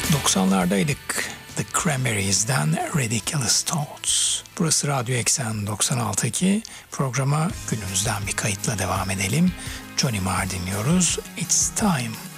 90'lardaydık. The Cranberries'den Ridiculous Thoughts. Burası Radyo Eksen 96.2. Programa günümüzden bir kayıtla devam edelim. Johnny Marr dinliyoruz. It's Time.